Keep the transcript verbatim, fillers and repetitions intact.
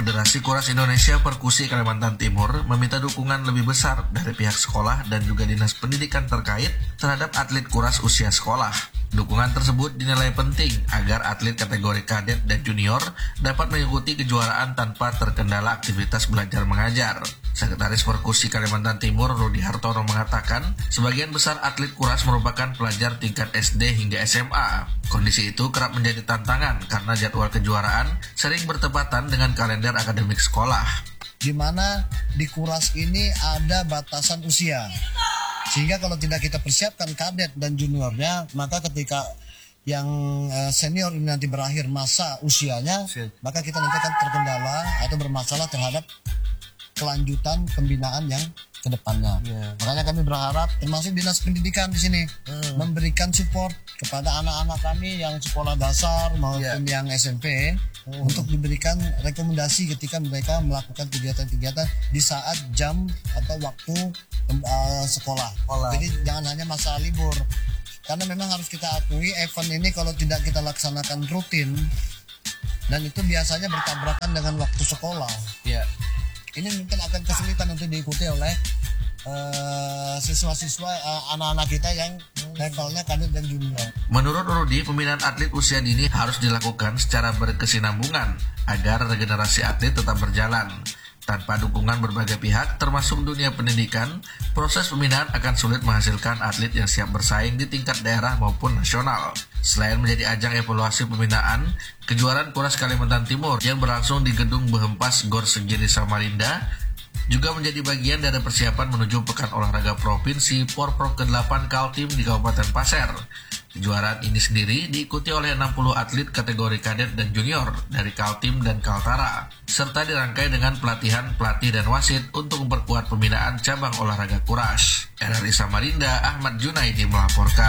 Federasi Kuras Indonesia Perkusi Kalimantan Timur meminta dukungan lebih besar dari pihak sekolah dan juga dinas pendidikan terkait terhadap atlet kuras usia sekolah. Dukungan tersebut dinilai penting agar atlet kategori kadet dan junior dapat mengikuti kejuaraan tanpa terkendala aktivitas belajar mengajar. Sekretaris Perkusi Kalimantan Timur Rudi Hartono mengatakan, sebagian besar atlet kuras merupakan pelajar tingkat S D hingga S M A. Kondisi itu kerap menjadi tantangan karena jadwal kejuaraan sering bertepatan dengan kalender akademik sekolah. Di mana di kuras ini ada batasan usia. Sehingga kalau tidak kita persiapkan kadet dan juniornya, maka ketika yang senior ini nanti berakhir masa usianya, maka kita nanti akan terkendala atau bermasalah terhadap kelanjutan pembinaan yang ke depannya. Yeah. Makanya kami berharap termasuk dinas pendidikan di sini hmm. memberikan support kepada anak-anak kami yang sekolah dasar maupun yeah. yang S M P hmm. untuk diberikan rekomendasi ketika mereka melakukan kegiatan-kegiatan di saat jam atau waktu uh, sekolah. Olah. Jadi jangan hanya masa libur. Karena memang harus kita akui event ini kalau tidak kita laksanakan rutin dan itu biasanya bertabrakan dengan waktu sekolah. Yeah. Ini mungkin akan kesulitan untuk diikuti oleh uh, siswa-siswa uh, anak-anak kita yang levelnya kadet dan junior. Menurut Rudi, pembinaan atlet usia dini harus dilakukan secara berkesinambungan agar regenerasi atlet tetap berjalan. Tanpa dukungan berbagai pihak, termasuk dunia pendidikan, proses pembinaan akan sulit menghasilkan atlet yang siap bersaing di tingkat daerah maupun nasional. Selain menjadi ajang evaluasi pembinaan, kejuaraan Kuras Kalimantan Timur yang berlangsung di Gedung Behempas Gor Segiri Samarinda juga menjadi bagian dari persiapan menuju Pekan Olahraga Provinsi Porprov ke delapan Kaltim di Kabupaten Pasir. Kejuaraan ini sendiri diikuti oleh enam puluh atlet kategori kadet dan junior dari Kaltim dan Kaltara, serta dirangkai dengan pelatihan pelatih dan wasit untuk memperkuat pembinaan cabang olahraga kuras. R R I Samarinda, Ahmad Junaidi melaporkan.